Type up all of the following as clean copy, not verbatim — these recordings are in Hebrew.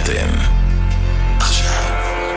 ואתם עכשיו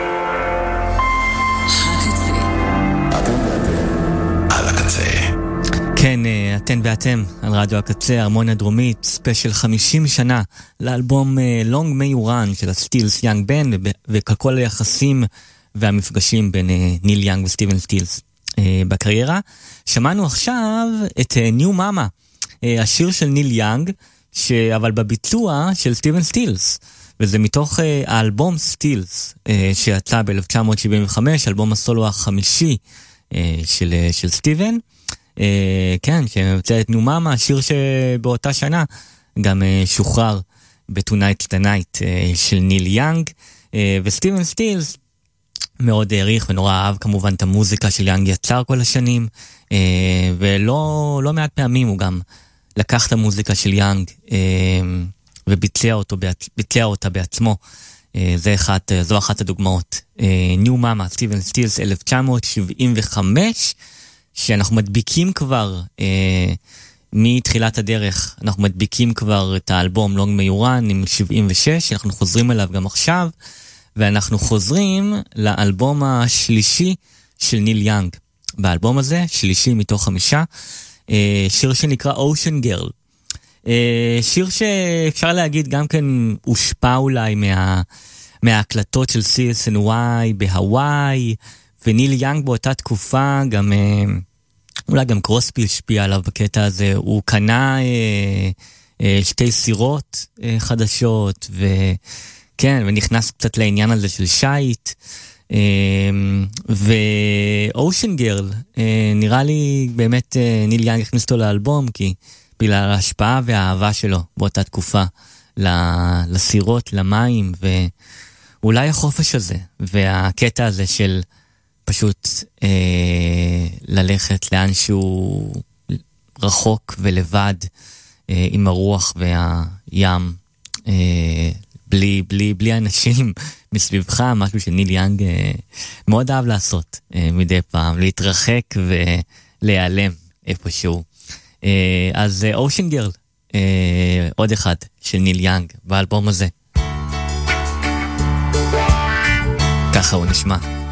על הקצה. כן, אתן ואתם על רדיו הקצה, הרמוניה דרומית, ספיישל 50 שנה לאלבום Long May You Run של הסטילס יאנג בן, וכל היחסים והמפגשים בין ניל יאנג וסטיבן סטילס בקריירה. שמענו עכשיו את ניו מאמה, השיר של ניל יאנג, אבל בביצוע של סטיבן סטילס, וזה מתוך האלבום סטילס שיצא ב-1975, אלבום הסולו החמישי של סטיבן. כן, שמבצע את ניו מאמה, השיר שבאותה שנה גם שוחרר ב-Tonight's the Night של ניל יאנג, וסטיבן סטילס מאוד העריך ונורא אהב כמובן את המוזיקה של יאנג יצר כל השנים, ולא מעט פעמים הוא גם לקח את המוזיקה של יאנג וביצע אותה בעצמו. זו אחת הדוגמאות. ניו מאמה, סטיבן סטילס, 1975, שאנחנו מדביקים כבר מתחילת הדרך, אנחנו מדביקים כבר את האלבום Long May You Run עם 76, אנחנו חוזרים אליו גם עכשיו, ואנחנו חוזרים לאלבום השלישי של ניל יאנג. באלבום הזה, שלישי מתוך 5, שיר שנקרא Ocean Girl. שיר שאפשר להגיד גם כן הושפע אולי מההקלטות של CSNY בהוואי, וניל יאנג באותה תקופה גם, אולי גם קרוסבי השפיע עליו בקטע הזה, הוא קנה שתי סירות חדשות, וכן, ונכנס קצת לעניין הזה של שייט, ואושן גרל, נראה לי באמת ניל יאנג הכניס אותו לאלבום, כי בגלל ההשפעה והאהבה שלו באותה תקופה, לסירות, למים, ואולי החופש הזה, והקטע הזה של פשוט ללכת לאן שהוא רחוק ולבד, עם הרוח והים, בלי אנשים מסביבך, משהו שניל יאנג מאוד אהב לעשות מדי פעם, להתרחק ולהיעלם איפשהו. אז אושן גרל, עוד אחד של ניל יאנג באלבום הזה. ככה הוא נשמע.